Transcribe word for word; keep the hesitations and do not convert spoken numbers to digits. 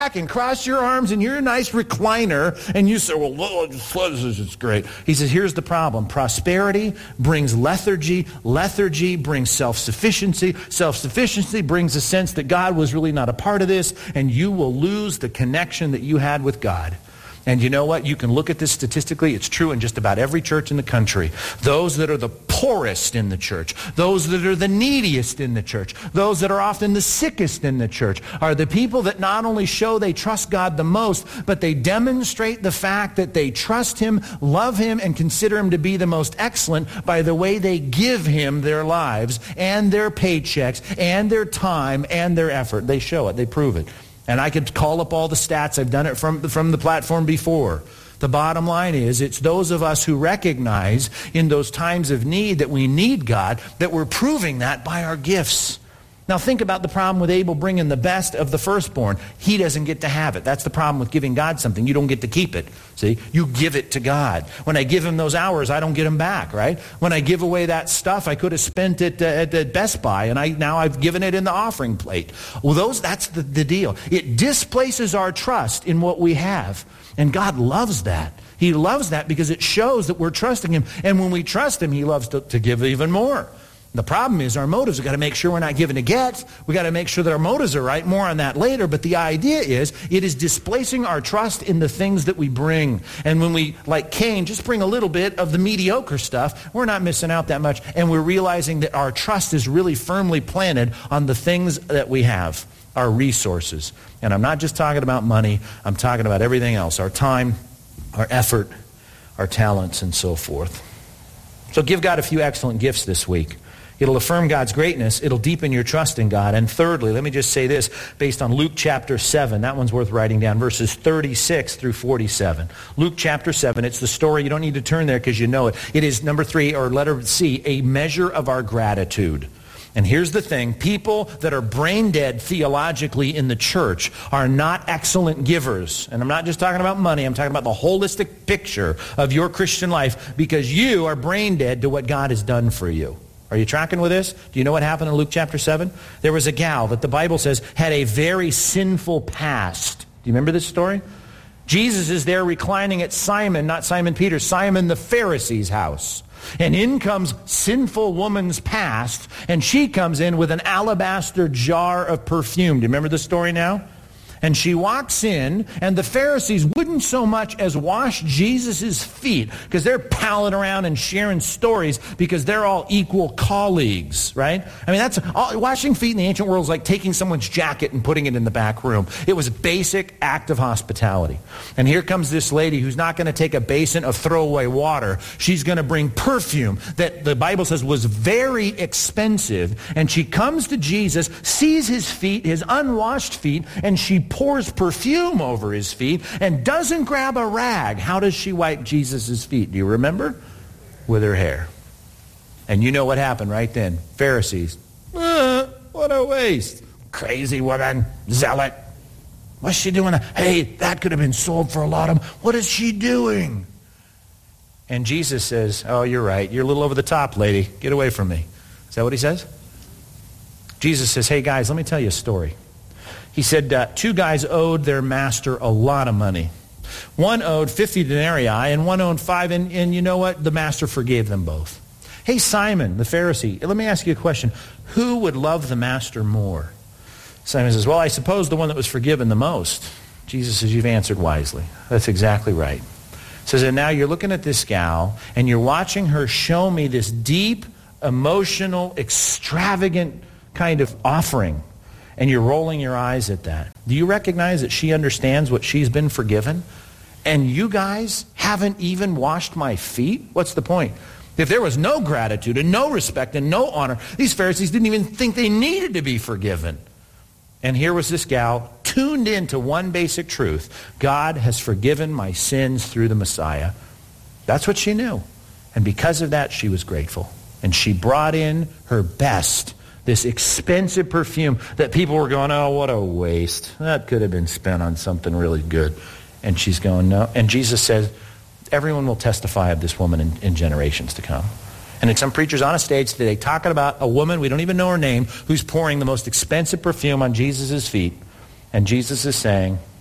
and cross your arms and you're a nice recliner and you say, well, it's great. He says, here's the problem. Prosperity brings lethargy. Lethargy brings self-sufficiency. Self-sufficiency brings a sense that God was really not a part of this, and you will lose the connection that you had with God. And you know what? You can look at this statistically. It's true in just about every church in the country. Those that are the poorest in the church, those that are the neediest in the church, those that are often the sickest in the church are the people that not only show they trust God the most, but they demonstrate the fact that they trust Him, love Him, and consider Him to be the most excellent by the way they give Him their lives and their paychecks and their time and their effort. They show it. They prove it. And I could call up all the stats. I've done it from, from the platform before. The bottom line is, it's those of us who recognize in those times of need that we need God, that we're proving that by our gifts. Now think about the problem with Abel bringing the best of the firstborn. He doesn't get to have it. That's the problem with giving God something. You don't get to keep it. See, you give it to God. When I give Him those hours, I don't get them back, right? When I give away that stuff, I could have spent it uh, at, at Best Buy, and I now I've given it in the offering plate. Well, those that's the, the deal. It displaces our trust in what we have, and God loves that. He loves that because it shows that we're trusting Him, and when we trust Him, He loves to, to give even more. The problem is our motives. We've got to make sure we're not giving to get. We've got to make sure that our motives are right. More on that later. But the idea is it is displacing our trust in the things that we bring. And when we, like Cain, just bring a little bit of the mediocre stuff, we're not missing out that much. And we're realizing that our trust is really firmly planted on the things that we have, our resources. And I'm not just talking about money. I'm talking about everything else, our time, our effort, our talents, and so forth. So give God a few excellent gifts this week. It'll affirm God's greatness. It'll deepen your trust in God. And thirdly, let me just say this based on Luke chapter seven. That one's worth writing down, verses thirty-six through forty-seven. Luke chapter seven. It's the story. You don't need to turn there because you know it. It is, number three, or letter C, a measure of our gratitude. And here's the thing. People that are brain dead theologically in the church are not excellent givers. And I'm not just talking about money. I'm talking about the holistic picture of your Christian life, because you are brain dead to what God has done for you. Are you tracking with this? Do you know what happened in Luke chapter seven? There was a gal that the Bible says had a very sinful past. Do you remember this story? Jesus is there reclining at Simon, not Simon Peter, Simon the Pharisee's house. And in comes sinful woman's past, and she comes in with an alabaster jar of perfume. Do you remember the story now? And she walks in, and the Pharisees wouldn't so much as wash Jesus' feet, because they're palling around and sharing stories because they're all equal colleagues, right? I mean, that's all, washing feet in the ancient world is like taking someone's jacket and putting it in the back room. It was a basic act of hospitality. And here comes this lady who's not going to take a basin of throwaway water. She's going to bring perfume that the Bible says was very expensive. And she comes to Jesus, sees his feet, his unwashed feet, and she pours perfume over his feet and doesn't grab a rag. How does she wipe Jesus' feet? Do you remember? With her hair. And you know what happened right then. Pharisees. Uh, what a waste. Crazy woman. Zealot. What's she doing? Hey, that could have been sold for a lot of... What is she doing? And Jesus says, oh, you're right. You're a little over the top, lady. Get away from me. Is that what he says? Jesus says, hey, guys, let me tell you a story. He said uh, two guys owed their master a lot of money. One owed fifty denarii and one owed five, and, and you know what? The master forgave them both. Hey, Simon, the Pharisee, let me ask you a question. Who would love the master more? Simon says, well, I suppose the one that was forgiven the most. Jesus says, you've answered wisely. That's exactly right. Says, and now you're looking at this gal, and you're watching her show me this deep, emotional, extravagant kind of offering. And you're rolling your eyes at that. Do you recognize that she understands what she's been forgiven? And you guys haven't even washed my feet? What's the point? If there was no gratitude and no respect and no honor, these Pharisees didn't even think they needed to be forgiven. And here was this gal tuned into one basic truth. God has forgiven my sins through the Messiah. That's what she knew. And because of that, she was grateful. And she brought in her best, this expensive perfume that people were going, oh, what a waste. That could have been spent on something really good. And she's going, no. And Jesus says, everyone will testify of this woman in, in generations to come. And in some preachers on a stage today talking about a woman, we don't even know her name, who's pouring the most expensive perfume on Jesus' feet. And Jesus is saying,